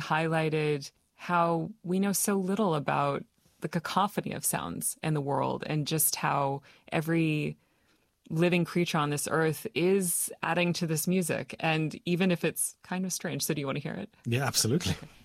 highlighted how we know so little about the cacophony of sounds in the world, and just how every living creature on this earth is adding to this music. And even if it's kind of strange. So do you want to hear it? Yeah, absolutely.